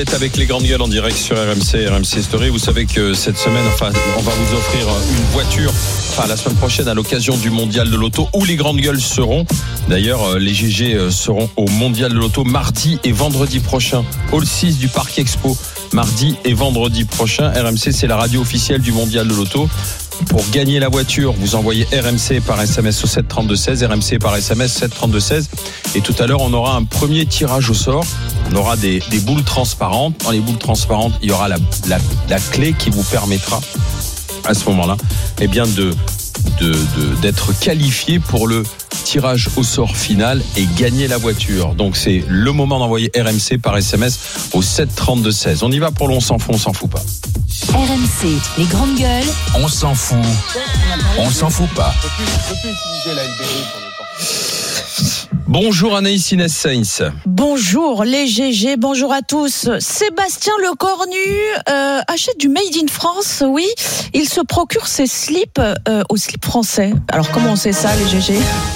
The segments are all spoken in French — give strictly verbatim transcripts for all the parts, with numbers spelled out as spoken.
Avec les grandes gueules en direct sur R M C, R M C Story. Vous savez que cette semaine, enfin, on va vous offrir une voiture, enfin, la semaine prochaine à l'occasion du Mondial de l'Auto où les grandes gueules seront. D'ailleurs, les G G seront au Mondial de l'Auto mardi et vendredi prochain. Hall six du Parc Expo, mardi et vendredi prochain. R M C, c'est la radio officielle du Mondial de l'Auto. Pour gagner la voiture, vous envoyez R M C par S M S au sept trente-deux seize, R M C par S M S sept trente-deux seize. Et tout à l'heure, on aura un premier tirage au sort. On aura des, des boules transparentes. Dans les boules transparentes, il y aura la, la, la clé qui vous permettra, à ce moment-là, eh bien de, de, de, d'être qualifié pour le tirage au sort final et gagner la voiture. Donc c'est le moment d'envoyer R M C par S M S au sept trente-deux seize. On y va pour le on s'en fout, on s'en fout pas. R M C, les grandes gueules. On s'en fout. On s'en fout pas. Bonjour Anaïs Inès Sainz. Bonjour les G G, bonjour à tous. Sébastien Lecornu euh, achète du Made in France, oui. Il se procure ses slips euh, au slip français. Alors comment on sait ça les G G?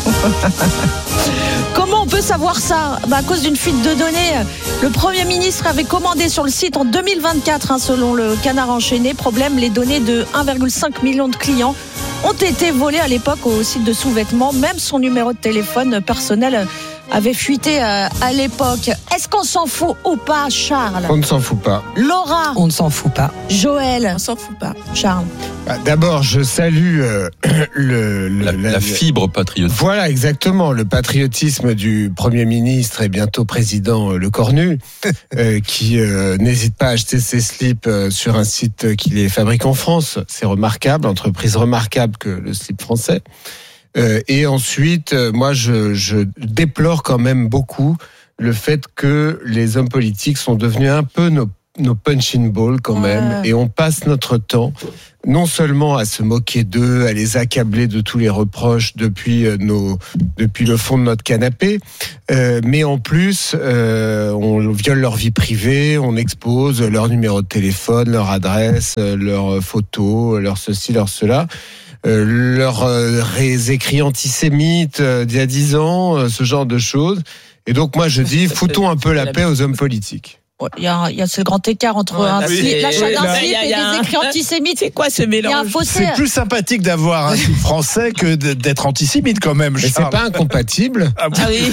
Comment on peut savoir ça? Bah, à cause d'une fuite de données. Le Premier ministre avait commandé sur le site en deux mille vingt-quatre, hein, selon le Canard enchaîné. Problème, les données de un virgule cinq million de clients ont été volées à l'époque au site de sous-vêtements. Même son numéro de téléphone personnel avait fuité à, à l'époque. Est-ce qu'on s'en fout ou pas, Charles? On ne s'en fout pas. Laura? On ne s'en fout pas. Joël? On s'en fout pas. Charles? Bah, d'abord, je salue euh, le, le La, la, la fibre patriotique. Voilà, exactement, le patriotisme du Premier ministre et bientôt président euh, Lecornu, euh, qui euh, n'hésite pas à acheter ses slips euh, sur un site qui les fabrique en France. C'est remarquable, entreprise remarquable que le slip français. Euh, et ensuite, euh, moi, je, je déplore quand même beaucoup le fait que les hommes politiques sont devenus un peu nos, nos punching balls quand même, ouais. Et on passe notre temps non seulement à se moquer d'eux, à les accabler de tous les reproches depuis euh, nos, depuis le fond de notre canapé, euh, mais en plus, euh, on viole leur vie privée, on expose leur numéro de téléphone, leur adresse, leurs photos, leur ceci, leur cela. Euh, leurs euh, écrits antisémites euh, d'il y a dix ans, euh, ce genre de choses. Et donc moi je dis, foutons un peu la paix aux hommes politiques. Il y a, il y a ce grand écart entre ouais, un oui, slip, l'achat d'un là, slip y a, y a et des un... écrits antisémites. C'est quoi ce mélange? Il y a un fossé. C'est plus sympathique d'avoir un slip français que d'être antisémite quand même. Mais c'est pas incompatible. Ah oui.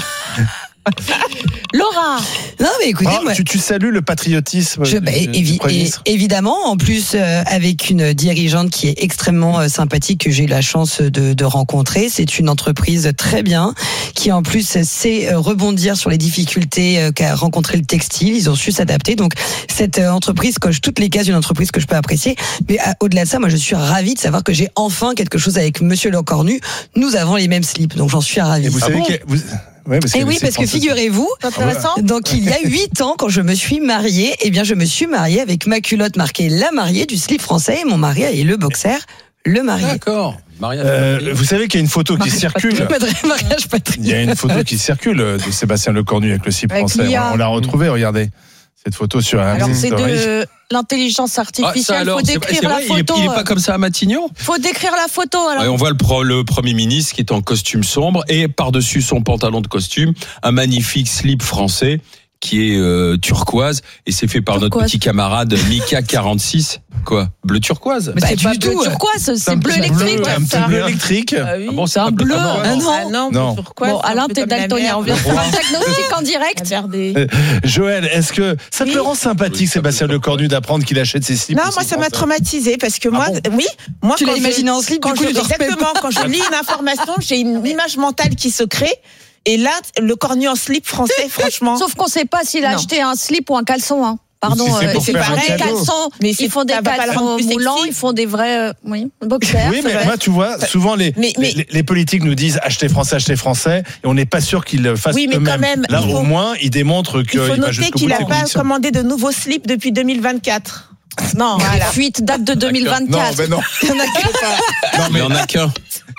Laura. Non mais écoutez, ah, moi, tu, tu salues le patriotisme. Je, bah, du, évi- du et, évidemment, en plus euh, avec une dirigeante qui est extrêmement euh, sympathique que j'ai eu la chance de, de rencontrer. C'est une entreprise très bien qui en plus sait euh, rebondir sur les difficultés euh, qu'a rencontré le textile. Ils ont su s'adapter. Donc cette euh, entreprise coche toutes les cases d'une entreprise que je peux apprécier. Mais euh, au-delà de ça, moi je suis ravie de savoir que j'ai enfin quelque chose avec Monsieur Lecornu. Nous avons les mêmes slips, donc j'en suis ravie. Et vous ah savez bon que vous... Ouais, parce et oui, parce que figurez-vous, donc il y a huit ans, quand je me suis mariée, eh bien je me suis mariée avec ma culotte marquée la mariée du slip français et mon mari est le boxer, le marié. D'accord. Mariage euh, vous savez qu'il y a une photo qui circule. Mariage patriotique. Il y a une photo qui circule de Sébastien Lecornu avec le slip avec français. l'I A. On l'a retrouvée, regardez. Cette photo sur un Alors c'est de l'intelligence artificielle. Ah, alors, faut décrire c'est, c'est la vrai, photo. Il est, il est pas comme ça à Matignon. Faut décrire la photo. Alors. Ouais, on voit le, pro, le Premier ministre qui est en costume sombre et par-dessus son pantalon de costume, un magnifique slip français qui est euh, turquoise et c'est fait par turquoise. Notre petit camarade Mika quarante-six. Quoi? Bleu turquoise? Mais bah, c'est du pas tout. bleu turquoise, c'est bleu électrique. Bleu, un petit bleu électrique. Ah oui. Ah bon, c'est un bleu. Ah non, ah non, non. Pourquoi? Bon, Alain, t'es daltonien. On vient de faire un diagnostic en direct. Euh, Joël, est-ce que ça te oui. rend sympathique, Sébastien Lecornu, d'apprendre qu'il achète ses slips? Non, moi, ça m'a traumatisé parce que moi, ah bon oui, moi, tu l'as imaginé en slip, quand du coup, je, exactement, quand je lis une information, j'ai une image mentale qui se crée. Et là, Lecornu en slip français, franchement. Sauf qu'on ne sait pas s'il a non. acheté un slip ou un caleçon. Hein. Pardon, si c'est, euh, c'est pareil, un caleçons, mais ils font des caleçons moulants, ils font des vrais, euh, oui, boxers. Oui, mais moi, tu vois, souvent les, mais, mais, les, les politiques nous disent acheter français, acheter français, et on n'est pas sûr qu'ils le fassent oui, mais eux-mêmes. Quand même, là, faut, au moins, ils démontrent qu'il il faut va noter qu'il n'a pas commandé de nouveaux slips depuis deux mille vingt-quatre. Non, voilà. La fuite date de deux mille vingt-quatre. Non, mais non. Il n'y en a qu'un. Non, mais il n'y en a qu'un.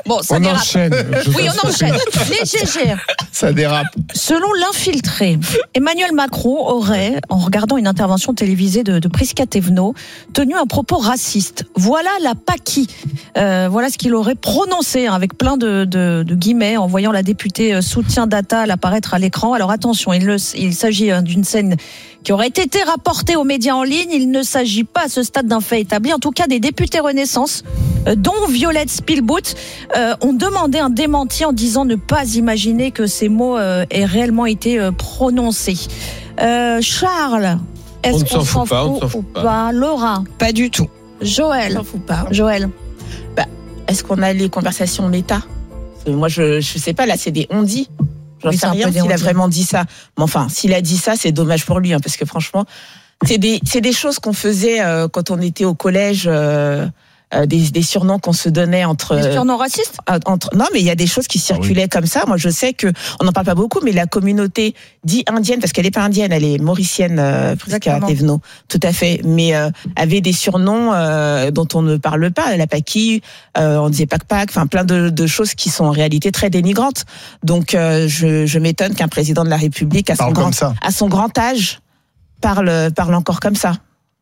Bon, ça on dérape. enchaîne. Oui, on enchaîne. Les G G. Ça dérape. Selon l'infiltré, Emmanuel Macron aurait, en regardant une intervention télévisée de, de Prisca Thévenot, tenu un propos raciste. Voilà la paqui. Euh, voilà ce qu'il aurait prononcé, hein, avec plein de, de, de guillemets, en voyant la députée Soutien Data apparaître à l'écran. Alors attention, il, le, il s'agit d'une scène qui aurait été rapportée aux médias en ligne. Il ne s'agit pas à ce stade d'un fait établi. En tout cas, des députés Renaissance, euh, dont Violette Spielbout, euh, ont demandé un démenti en disant ne pas imaginer que ces mots euh, aient réellement été euh, prononcés. Euh, Charles, est-ce On ne qu'on s'en fout pas, on ne s'en ou fout pas. pas Laura, Pas du tout. Joël, S'en fout pas. Joël. Bah, est-ce qu'on a les conversations méta? Moi, je je sais pas. Là, c'est des on dit. J'en Oui, sais c'est un rien peu des s'il a on-dit. vraiment dit ça. Mais enfin, s'il a dit ça, c'est dommage pour lui, hein, parce que franchement, c'est des c'est des choses qu'on faisait euh, quand on était au collège. Euh, euh, des, des surnoms qu'on se donnait entre Des surnoms racistes? euh, entre non mais il y a des choses qui circulaient comme ça. Moi je sais que on n'en parle pas beaucoup, mais la communauté dit indienne, parce qu'elle est pas indienne, elle est mauricienne, euh, Prisca Thévenot, tout à fait, mais euh, avait des surnoms euh, dont on ne parle pas, la paqui, euh, on disait pac-pac, enfin plein de, de choses qui sont en réalité très dénigrantes. Donc euh, je, je m'étonne qu'un président de la République à son Parle grand comme ça. à son grand âge parle parle encore comme ça.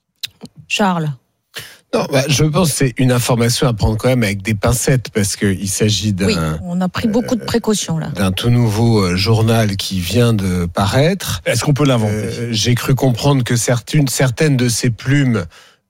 Charles. Non, bah, je pense que c'est une information à prendre quand même avec des pincettes, parce qu'il s'agit d'un, Oui, on a pris beaucoup de précautions là. d'un tout nouveau euh, journal qui vient de paraître. Est-ce qu'on peut l'inventer? Euh, j'ai cru comprendre que certaines, certaines de ces plumes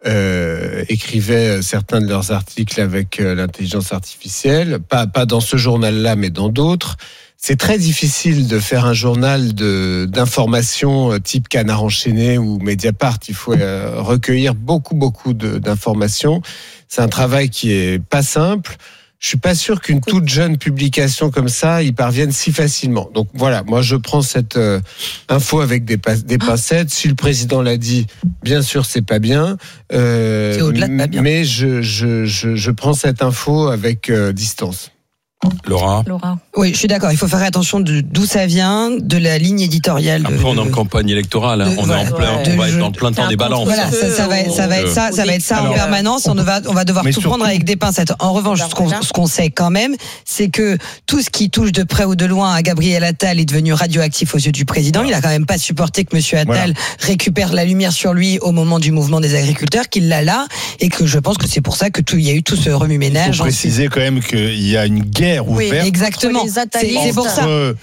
euh, écrivaient certains de leurs articles avec euh, l'intelligence artificielle. Pas, pas dans ce journal-là, mais dans d'autres. C'est très difficile de faire un journal de d'informations type Canard enchaîné ou Mediapart. Il faut euh, recueillir beaucoup beaucoup de, d'informations. C'est un travail qui est pas simple. Je suis pas sûr qu'une toute jeune publication comme ça y parvienne si facilement. Donc voilà, moi je prends cette euh, info avec des, des pincettes. Si le président l'a dit, bien sûr c'est pas bien. Euh, C'est au-delà de pas bien. Mais je je je, je prends cette info avec euh, distance. Laura. Laura. Oui, je suis d'accord. Il faut faire attention de d'où ça vient, de la ligne éditoriale. Après, de, on est en campagne électorale. de- On voilà. est en plein, De on va être jeu- dans le plein temps des balances. Voilà, un ça, peu ça va, être- ça va être au- ça, ça va être ça Alors, en permanence. On va, on va devoir mais tout surtout- prendre avec des pincettes. En revanche, Alors, ce qu'on, voilà. ce qu'on sait quand même, c'est que tout ce qui touche de près ou de loin à Gabriel Attal est devenu radioactif aux yeux du président. Il a quand même pas supporté que Monsieur Attal Voilà. récupère la lumière sur lui au moment du mouvement des agriculteurs, qu'il l'a là, et que je pense que c'est pour ça que tout, il y a eu tout ce Il remue-ménage. faut préciser quand même qu'il y a une guerre Oui, ouverte Exactement. Entre les C'est, atalistes. c'est pour ça. entre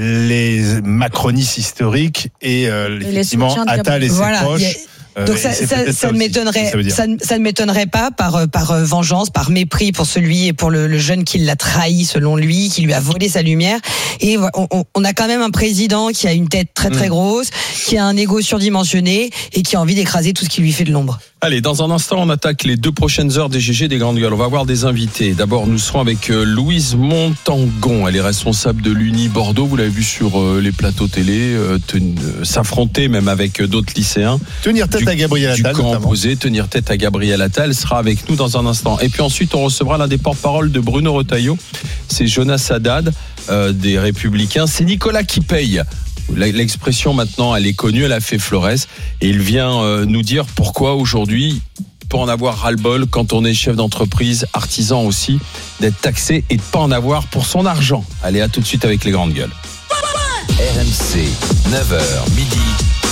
les macronistes historiques et, euh, les effectivement soutiens de Attal et ses Voilà, proches. il y a- Euh, Donc et ça, c'est ça, peut-être ça ne aussi, m'étonnerait, ça veut dire. ça, ne- ça ne m'étonnerait pas par euh, par euh, vengeance, par mépris pour celui et pour le, le jeune qui l'a trahi selon lui, qui lui a volé sa lumière. Et on, on- on a quand même un président qui a une tête très très Mm. grosse, qui a un ego surdimensionné et qui a envie d'écraser tout ce qui lui fait de l'ombre. Allez, dans un instant, on attaque les deux prochaines heures des G G des Grandes Gueules. On va avoir des invités. D'abord, nous serons avec euh, Louise Montangon. Elle est responsable de l'Uni Bordeaux. Vous l'avez vu sur euh, les plateaux télé, euh, ten- euh, s'affronter même avec euh, d'autres lycéens. Tenir tête Du- à Gabriel du Attal, camp notamment. opposé, tenir tête à Gabriel Attal, sera avec nous dans un instant. Et puis ensuite, on recevra l'un des porte-parole de Bruno Retailleau. C'est Jonas Haddad, euh, des Républicains. C'est Nicolas qui paye. L'expression maintenant, elle est connue, elle a fait Flores. Et il vient euh, nous dire pourquoi aujourd'hui, pour en avoir ras-le-bol, quand on est chef d'entreprise, artisan aussi, d'être taxé et de pas en avoir pour son argent. Allez, à tout de suite avec les Grandes Gueules. R M C, neuf heures midi.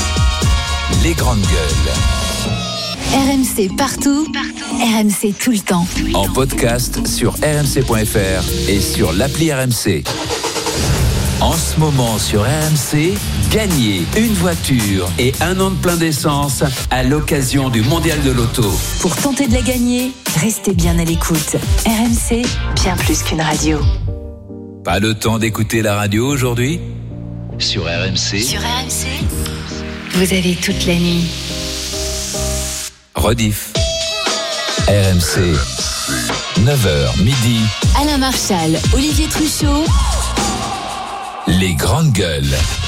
Les Grandes Gueules. R M C partout, R M C tout le temps. En podcast sur r m c point f r et sur l'appli R M C. En ce moment sur R M C, gagnez une voiture et un an de plein d'essence à l'occasion du Mondial de l'Auto. Pour tenter de la gagner, restez bien à l'écoute. R M C, bien plus qu'une radio. Pas le temps d'écouter la radio aujourd'hui? Sur R M C, Sur R M C, vous avez toute la nuit. rediff. R M C, neuf heures midi. Alain Marchal, Olivier Truchot, Les Grandes Gueules.